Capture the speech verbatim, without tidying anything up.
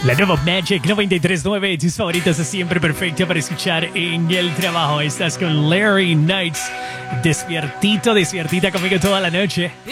La nueva Magic noventa y tres punto nueve, tus favoritas es siempre perfecta para escuchar en el trabajo. Estás con Larry Knights, despiertito, despiertita conmigo toda la noche.